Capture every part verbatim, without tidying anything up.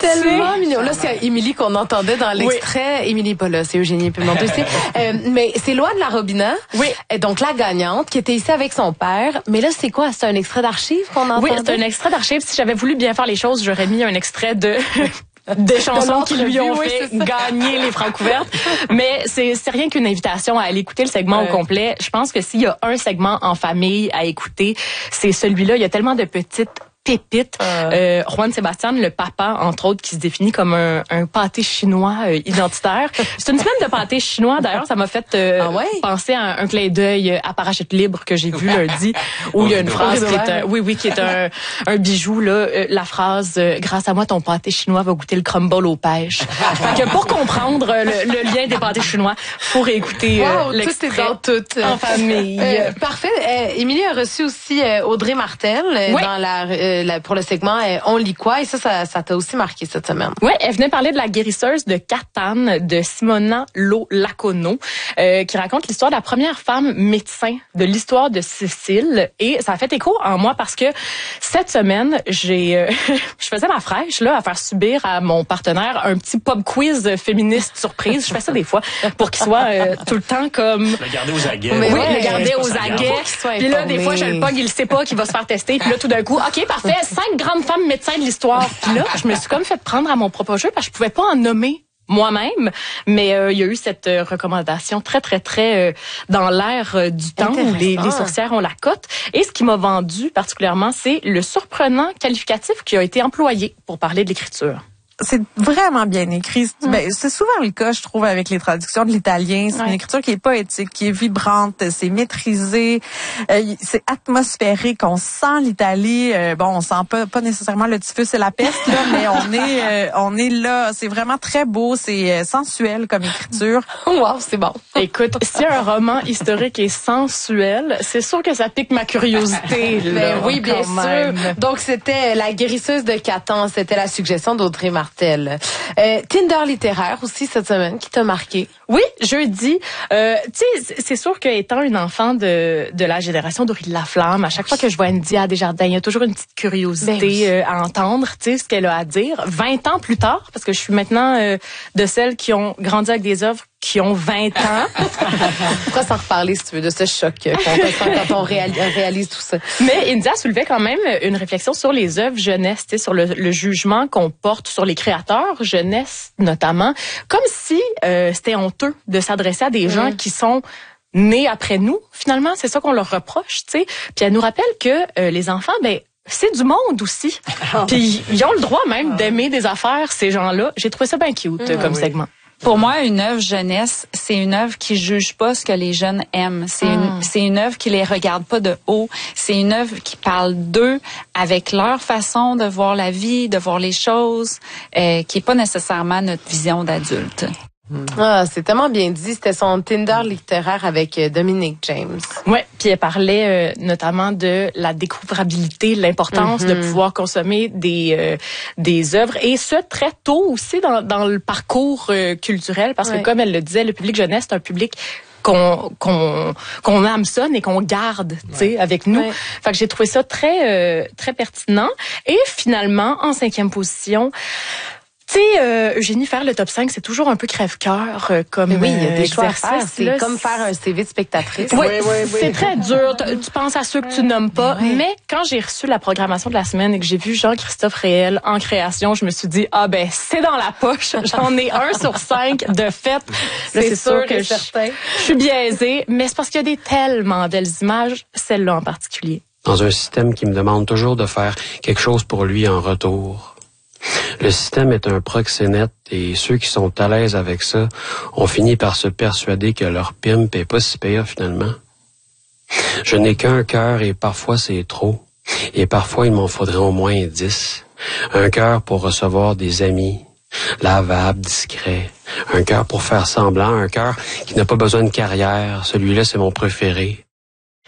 tellement mignon. Là, c'est Émilie qu'on entendait dans l'extrait. Oui. Émilie, pas là, c'est Eugénie Pimentel aussi. euh, mais c'est Loan de la Robina. Oui. Donc, la gagnante, qui était ici avec son père. Mais là, c'est quoi? C'est un extrait d'archives qu'on entendait? Oui, c'est un extrait d'archives. Si j'avais voulu bien faire les choses, j'aurais mis un extrait de... des chansons qui lui ont oui, fait gagner les francs couvertes. Mais c'est, c'est rien qu'une invitation à aller écouter le segment ouais. au complet. Je pense que s'il y a un segment en famille à écouter, c'est celui-là. Il y a tellement de petites pépites. Euh. Euh, Juan Sébastien, le papa, entre autres, qui se définit comme un, un pâté chinois euh, identitaire. C'est une semaine de pâté chinois. D'ailleurs, ça m'a fait euh, ah ouais? penser à un, un clin d'œil à Parachute libre que j'ai vu lundi, où il y a une phrase qui est un, oui, oui, qui est un, un bijou là. Euh, la phrase euh, "Grâce à moi, ton pâté chinois va goûter le crumble aux pêches". Fait que pour comprendre le, le lien des pâtés chinois, faut réécouter euh, wow, l'extrait tout est dans tout. en famille. Euh, parfait. Euh, Émilie a reçu aussi euh, Audrey euh, oui. dans la euh, La, pour le segment euh, On lit quoi? Et ça, ça, ça t'a aussi marqué cette semaine. Oui, elle venait parler de la guérisseuse de Catane de Simona Lo Lacono, euh, qui raconte l'histoire de la première femme médecin de l'histoire de Sicile. Et ça a fait écho en moi parce que cette semaine, j'ai, euh, je faisais ma fraîche là à faire subir à mon partenaire un petit pub quiz féministe surprise. Je fais ça des fois pour qu'il soit euh, tout le temps comme... Le garder aux aguets. Oui, ouais, le garder aux aguets. Puis là, des fois, je le pogne, il sait pas qu'il va se faire tester. Puis là, tout d'un coup, OK, parfait, cinq grandes femmes médecins de l'histoire. Puis là, je me suis comme fait prendre à mon propre jeu parce que je pouvais pas en nommer moi-même, mais euh, il y a eu cette euh, recommandation très, très, très euh, dans l'air euh, du temps où les, les sourcières ont la cote. Et ce qui m'a vendu particulièrement, c'est le surprenant qualificatif qui a été employé pour parler de l'écriture. C'est vraiment bien écrit. Mm. Ben, c'est souvent le cas, je trouve, avec les traductions de l'italien. C'est ouais. une écriture qui est poétique, qui est vibrante, c'est maîtrisé, euh, c'est atmosphérique. On sent l'Italie. Euh, bon, on sent pas, pas nécessairement le typhus et la peste, là, mais on est, euh, on est là. C'est vraiment très beau, c'est euh, sensuel comme écriture. Wow, c'est bon. Écoute, si un roman historique est sensuel, c'est sûr que ça pique ma curiosité. Là, ben oui, bien même. sûr. Donc, c'était La guérisseuse de Catane. C'était la suggestion d'Audrey Martel. Euh, Tinder littéraire aussi cette semaine qui t'a marqué. Oui, jeudi. Euh, tu sais, c'est sûr qu'étant une enfant de de la génération d'Aurélie Laflamme, à chaque fois que je vois India Desjardins, il y a toujours une petite curiosité ben oui. euh, à entendre, tu sais, ce qu'elle a à dire. Vingt ans plus tard, parce que je suis maintenant euh, de celles qui ont grandi avec des œuvres qui ont vingt ans. On pourra s'en reparler, si tu veux, de ce choc qu'on ressent quand on réalise tout ça. Mais India soulevait quand même une réflexion sur les œuvres jeunesse, tu sais, sur le, le jugement qu'on porte sur les créateurs jeunesse notamment, comme si euh, c'était honteux de s'adresser à des mmh. gens qui sont nés après nous. Finalement, c'est ça qu'on leur reproche, tu sais. Puis elle nous rappelle que euh, les enfants, ben c'est du monde aussi. Puis ils ont le droit même d'aimer des affaires, ces gens-là. J'ai trouvé ça bien cute mmh, comme oui. segment. Pour moi, une œuvre jeunesse, c'est une œuvre qui juge pas ce que les jeunes aiment. C'est mm. une, c'est une œuvre qui les regarde pas de haut. C'est une œuvre qui parle d'eux avec leur façon de voir la vie, de voir les choses, euh, qui est pas nécessairement notre vision d'adulte. Ah, c'est tellement bien dit. C'était son Tinder littéraire avec Dominique James. Ouais, puis elle parlait euh, notamment de la découvrabilité, l'importance mm-hmm. de pouvoir consommer des euh, des œuvres et ce très tôt aussi dans dans le parcours euh, culturel parce ouais. que comme elle le disait, le public jeunesse c'est un public qu'on qu'on qu'on hameçonne et qu'on garde, tu sais, ouais. avec nous. Ouais. Fait que j'ai trouvé ça très euh, très pertinent et finalement en cinquième position. Tu sais, euh, Eugénie, faire le top cinq, c'est toujours un peu crève-cœur euh, comme oui, il y a des choix à faire. C'est là, comme faire un C V de spectatrice. Oui, oui, oui, c'est oui. très dur. Tu penses à ceux que tu nommes pas. Oui. Mais quand j'ai reçu la programmation de la semaine et que j'ai vu Jean-Christophe Réel en création, je me suis dit, ah ben, c'est dans la poche. J'en ai un sur cinq de fait. C'est, c'est sûr que je, certain. je suis biaisée. Mais c'est parce qu'il y a des tellement belles images, celle-là en particulier. Dans un système qui me demande toujours de faire quelque chose pour lui en retour. Le système est un proxénète et ceux qui sont à l'aise avec ça ont fini par se persuader que leur pimp est pas si pire finalement. Je n'ai qu'un cœur et parfois c'est trop. Et parfois il m'en faudrait au moins dix. Un cœur pour recevoir des amis, lavable, discret. Un cœur pour faire semblant, un cœur qui n'a pas besoin de carrière. Celui-là c'est mon préféré.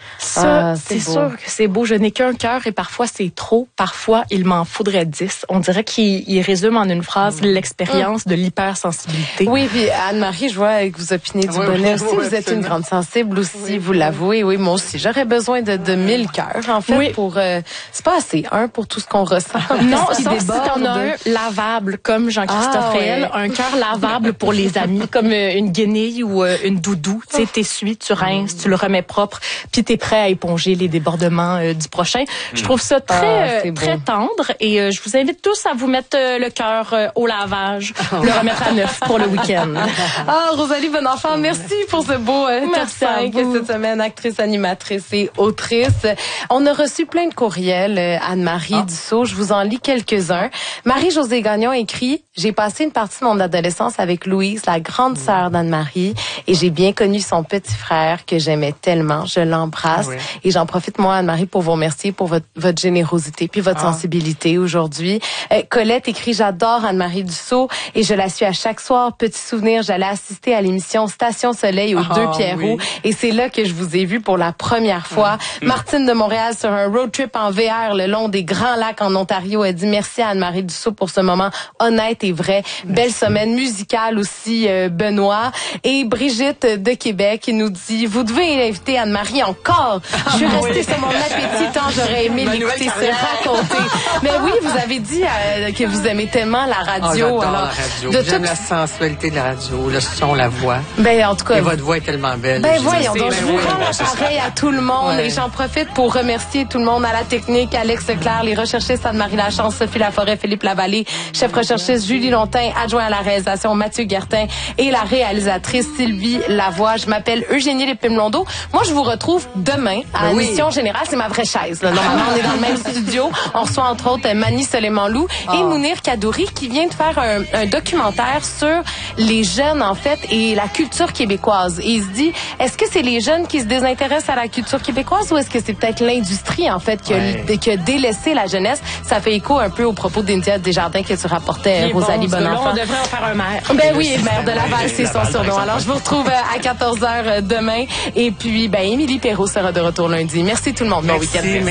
Ça, ah, c'est sûr que c'est beau. Je n'ai qu'un cœur et parfois c'est trop. Parfois, il m'en faudrait dix. On dirait qu'il il résume en une phrase mmh. l'expérience mmh. de l'hypersensibilité. Oui, puis Anne-Marie, je vois que vous opinez du oui, bonheur oui, aussi. Oui, vous êtes une grande sensible aussi, oui, vous l'avouez. Oui, moi aussi. J'aurais besoin de, de mille cœurs, en fait, oui. pour... Euh, c'est pas assez, un, pour tout ce qu'on ressent. Non, ça, si t'en as un lavable, comme Jean-Christophe ah, Réel, ouais. un cœur lavable pour les amis, comme euh, une guenille ou euh, une doudou. Tu sais, t'essuies, tu rinces, tu le remets propre, puis t'es prêt à éponger les débordements euh, du prochain. Je trouve ça très ah, euh, très tendre et euh, je vous invite tous à vous mettre euh, le cœur euh, au lavage, le remettre à neuf pour le week-end. Ah, Rosalie Bonenfant, merci pour ce beau euh, top cinq cette semaine, actrice, animatrice et autrice. On a reçu plein de courriels, euh, Anne-Marie ah. Dussault, je vous en lis quelques-uns. Marie-Josée Gagnon écrit « J'ai passé une partie de mon adolescence avec Louise, la grande sœur d'Anne-Marie, et j'ai bien connu son petit frère que j'aimais tellement. Je l'embrasse. Ah oui. Et j'en profite, moi, Anne-Marie, pour vous remercier pour votre, votre générosité puis votre ah. sensibilité aujourd'hui. Euh, Colette écrit « J'adore Anne-Marie Dussault et je la suis à chaque soir. Petit souvenir, j'allais assister à l'émission Station Soleil aux ah, Deux Pierrots oui. et c'est là que je vous ai vu pour la première fois. Mmh. Martine de Montréal sur un road trip en V R le long des Grands Lacs en Ontario a dit merci à Anne-Marie Dussault pour ce moment honnête et vrai. Merci. Belle semaine musicale aussi, euh, Benoît. Et Brigitte de Québec nous dit « Vous devez inviter Anne-Marie encore. Je suis restée oui. sur mon appétit tant j'aurais aimé l'écouter se raconter. » Mais oui, vous avez dit euh, que vous aimez tellement la radio. Oh, alors, la radio. J'aime toute... la sensualité de la radio, le son, la voix. Ben en tout cas. Et votre voix est tellement belle. Ben voyons, donc je vous rends pareil à tout le monde ouais. et j'en profite pour remercier tout le monde à la technique, Alex Claire, les recherchistes Anne-Marie Lachance, Sophie Laforêt, Philippe Lavallée, chef recherchiste Julie Lontin, adjoint à la réalisation Mathieu Guertin et la réalisatrice Sylvie Lavoie. Je m'appelle Eugénie Lépine-Blondeau. Moi, je vous retrouve demain à ben l'émission oui. générale. C'est ma vraie chaise. Là. Normalement, on est dans le même studio. On reçoit entre autres Mani Soleiman-Lou oh. et Mounir Kadouri qui vient de faire un, un documentaire sur les jeunes, en fait, et la culture québécoise. Et il se dit, est-ce que c'est les jeunes qui se désintéressent à la culture québécoise ou est-ce que c'est peut-être l'industrie, en fait, qui a, ouais. qui a délaissé la jeunesse? Ça fait écho un peu aux propos d'India Desjardins que tu rapportais, les Rosalie bon, Bonenfant. On devrait en faire un maire. Ben oui, le maire de Laval, c'est son surnom. Alors, je vous retrouve à quatorze heures demain. Et puis, ben, Émilie Perrault sera de retour lundi. Merci tout le monde. Bon week-end.